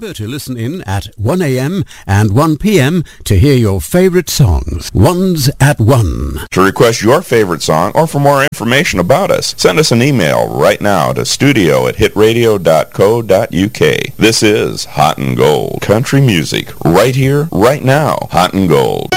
Remember to listen in at 1 a.m. and 1 p.m. to hear your favorite songs. Ones at 1. To request your favorite song or for more information about us, send us an email right now to studio@hitradio.co.uk. This is Hot and Gold. Country music right here, right now. Hot and Gold.